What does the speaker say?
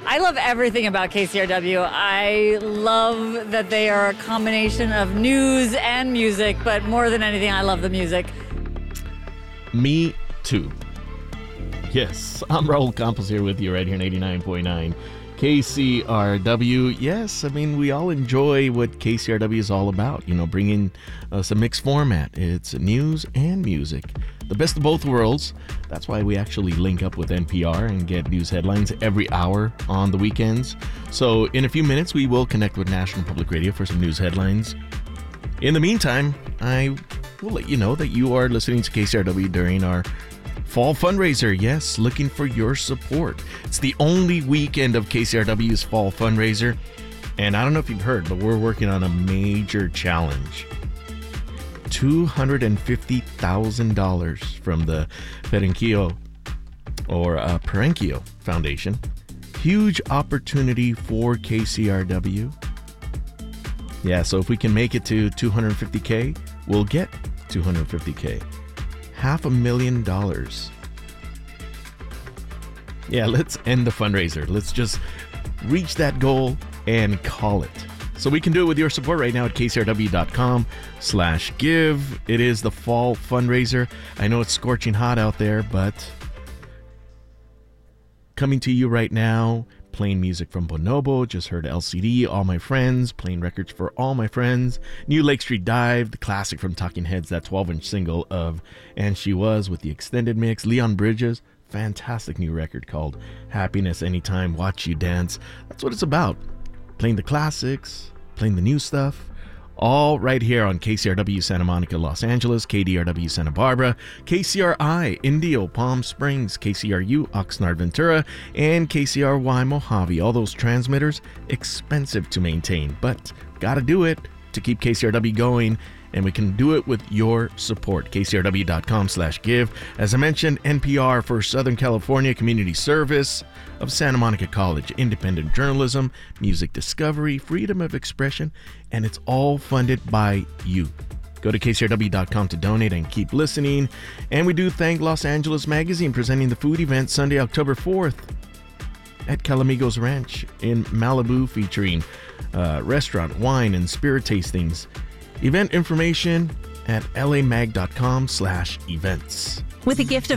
I love everything about KCRW. I love that they are a combination of news and music, but more than anything, I love the music. Me too. Yes, I'm Raul Campos here with you right here on 89.9 KCRW. Yes, I mean, we all enjoy what KCRW is all about, bringing us a mixed format. It's news and music. The best of both worlds. That's why we actually link up with NPR and get news headlines every hour on the weekends. So in a few minutes, we will connect with National Public Radio for some news headlines. In the meantime, I will let you know that you are listening to KCRW during our fall fundraiser. Yes, looking for your support. It's the only weekend of KCRW's fall fundraiser. And I don't know if you've heard, but we're working on a major challenge. $250,000 from the Perenquio Foundation. Huge opportunity for KCRW. Yeah, so if we can make it to $250K, we'll get $250K. $500,000. Yeah, let's end the fundraiser. Let's just reach that goal and call it. So we can do it with your support right now at kcrw.com/give. It is the fall fundraiser. I know it's scorching hot out there, but coming to you right now, playing music from Bonobo, just heard LCD, All My Friends, playing records for all my friends. New Lake Street Dive, the classic from Talking Heads, that 12-inch single of And She Was with the extended mix. Leon Bridges, fantastic new record called Happiness Anytime, Watch You Dance. That's what it's about. Playing the classics, playing the new stuff, all right here on KCRW Santa Monica, Los Angeles, KDRW Santa Barbara, KCRI Indio, Palm Springs, KCRU Oxnard, Ventura, and KCRY Mojave. All those transmitters, expensive to maintain, but gotta do it to keep KCRW going. And we can do it with your support. KCRW.com/give. As I mentioned, NPR for Southern California Community Service of Santa Monica College, independent journalism, music discovery, freedom of expression, and it's all funded by you. Go to KCRW.com to donate and keep listening. And we do thank Los Angeles Magazine presenting the food event Sunday, October 4th at Calamigos Ranch in Malibu, featuring restaurant, wine, and spirit tastings. Event information at lamag.com/events. With a gift of